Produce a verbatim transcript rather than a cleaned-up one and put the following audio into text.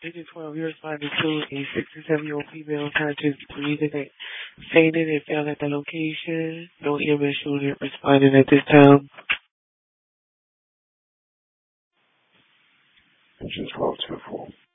Agent twelve, you responded to a sixty-seven-year-old female conscious breathing and fainted and fell at the location. No E M S unit responded at this time. Agent twelve two four.